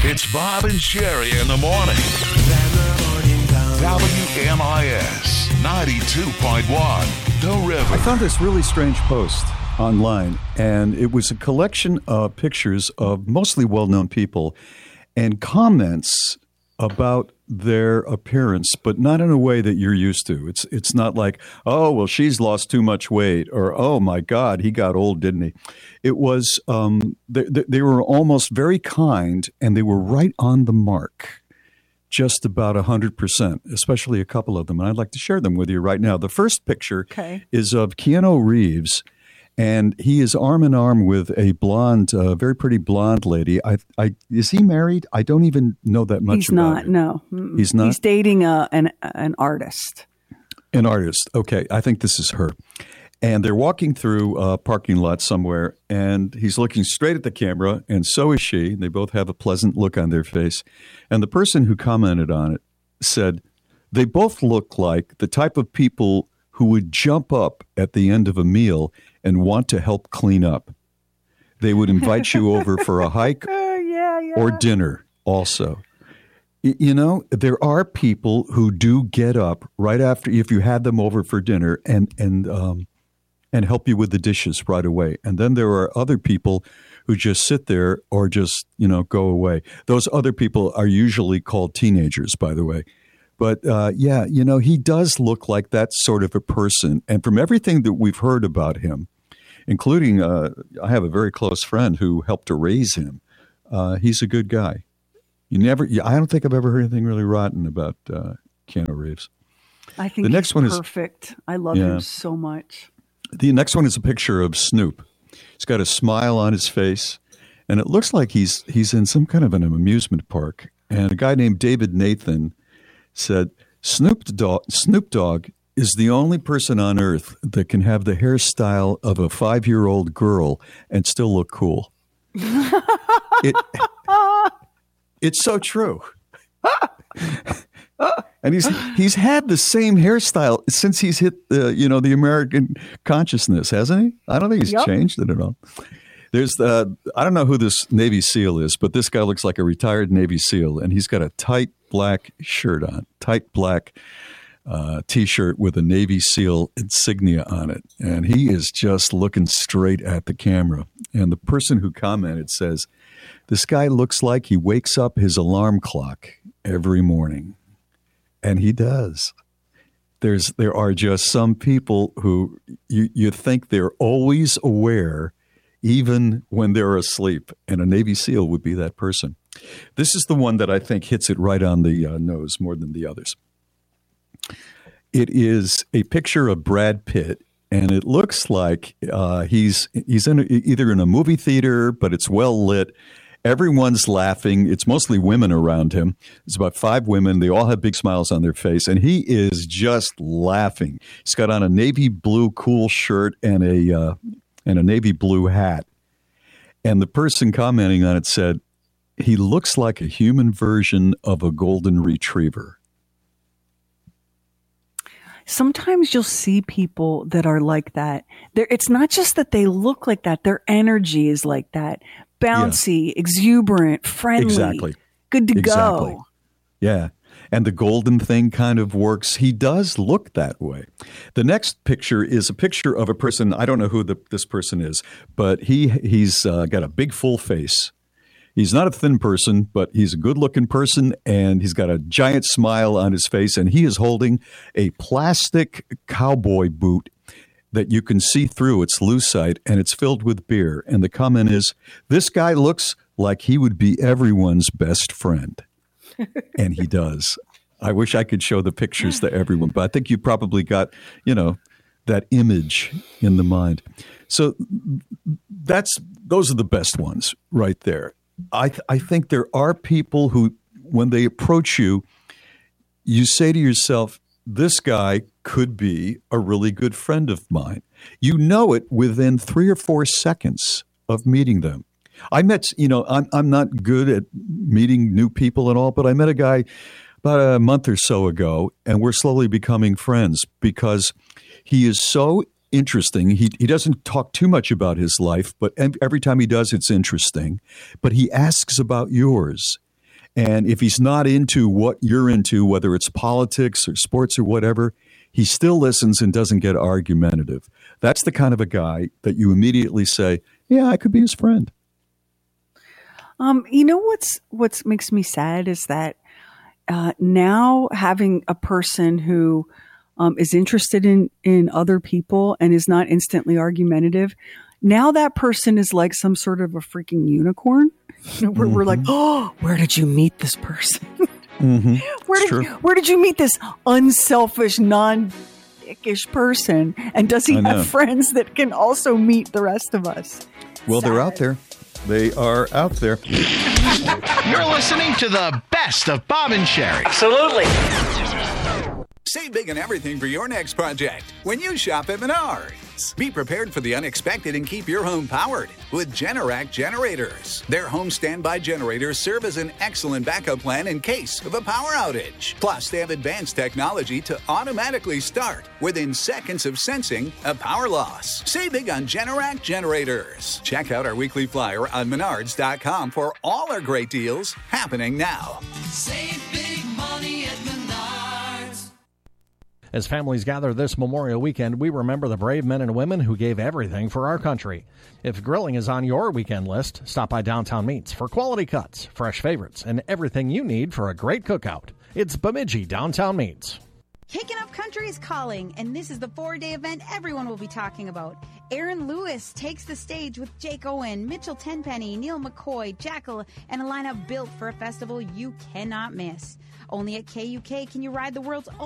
It's Bob and Sherry in the morning. WMIS 92.1, The River. I found this really strange post online, and it was a collection of pictures of mostly well-known people and comments about their appearance, but not in a way that you're used to. It's not like, oh, well, she's lost too much weight, or, oh, my God, he got old, didn't he? It was, they were almost very kind, and they were right on the mark, just about 100%, especially a couple of them. And I'd like to share them with you right now. The first picture is of Keanu Reeves, and he is arm in arm with a blonde, very pretty blonde lady. Is he married? I don't even know that much He's about not, him. no. He's not? He's dating an artist. An artist. Okay, I think this is her. And they're walking through a parking lot somewhere, and he's looking straight at the camera, and so is she. They both have a pleasant look on their face. And the person who commented on it said, they both look like the type of people who would jump up at the end of a meal and want to help clean up. They would invite you over for a hike or dinner also. You know, there are people who do get up right after, if you had them over for dinner, and help you with the dishes right away. And then there are other people who just sit there or just, go away. Those other people are usually called teenagers, by the way. But he does look like that sort of a person. And from everything that we've heard about him, including I have a very close friend who helped to raise him, he's a good guy. I don't think I've ever heard anything really rotten about Keanu Reeves. I think he's perfect. I love him so much. The next one is a picture of Snoop. He's got a smile on his face, and it looks like he's in some kind of an amusement park. And a guy named David Nathan said, Snoop Dogg is the only person on earth that can have the hairstyle of a 5-year-old girl and still look cool. It's so true. And he's had the same hairstyle since he's hit the American consciousness, hasn't he? I don't think he's changed it at all. There's I don't know who this Navy SEAL is, but this guy looks like a retired Navy SEAL, and he's got a tight black shirt on, tight black T-shirt with a Navy SEAL insignia on it, and he is just looking straight at the camera. And the person who commented says, "This guy looks like he wakes up his alarm clock every morning." And he does. There are just some people who you think they're always aware, even when they're asleep. And a Navy SEAL would be that person. This is the one that I think hits it right on the nose more than the others. It is a picture of Brad Pitt, and it looks like he's either in a movie theater, but it's well lit. Everyone's laughing. It's mostly women around him. It's about 5 women. They all have big smiles on their face, and he is just laughing. He's got on a navy blue cool shirt and a navy blue hat. And the person commenting on it said, he looks like a human version of a golden retriever. Sometimes you'll see people that are like that. It's not just that they look like that. Their energy is like that. Bouncy, exuberant, friendly. Exactly. Good to go. Yeah. And the golden thing kind of works. He does look that way. The next picture is a picture of a person. I don't know who this person is, but he's got a big full face. He's not a thin person, but he's a good-looking person, and he's got a giant smile on his face, and he is holding a plastic cowboy boot that you can see through. It's lucite, and it's filled with beer. And the comment is, this guy looks like he would be everyone's best friend. And he does. I wish I could show the pictures to everyone, but I think you probably got, that image in the mind. So those are the best ones right there. I think there are people who, when they approach you, you say to yourself, this guy could be a really good friend of mine. You know it within 3 or 4 seconds of meeting them. I met, I'm not good at meeting new people and all, but I met a guy about a month or so ago, and we're slowly becoming friends because he is so interesting. He doesn't talk too much about his life, but every time he does, it's interesting. But he asks about yours. And if he's not into what you're into, whether it's politics or sports or whatever, he still listens and doesn't get argumentative. That's the kind of a guy that you immediately say, yeah, I could be his friend. You know what's makes me sad is that now having a person who is interested in other people and is not instantly argumentative, now that person is like some sort of a freaking unicorn. We're like, oh, where did you meet this person? Where did you meet this unselfish, non-dickish person? And does he have friends that can also meet the rest of us? Well, they're out there. They are out there. You're listening to the best of Bob and Sherry. Absolutely. Save big on everything for your next project when you shop at Menards. Be prepared for the unexpected and keep your home powered with Generac generators. Their home standby generators serve as an excellent backup plan in case of a power outage. Plus, they have advanced technology to automatically start within seconds of sensing a power loss. Save big on Generac generators. Check out our weekly flyer on Menards.com for all our great deals happening now. Save big money at Menards. As families gather this Memorial Weekend, we remember the brave men and women who gave everything for our country. If grilling is on your weekend list, stop by Downtown Meats for quality cuts, fresh favorites, and everything you need for a great cookout. It's Bemidji Downtown Meats. Kicking Up Country is calling, and this is the 4-day event everyone will be talking about. Aaron Lewis takes the stage with Jake Owen, Mitchell Tenpenny, Neil McCoy, Jackal, and a lineup built for a festival you cannot miss. Only at KUK can you ride the world's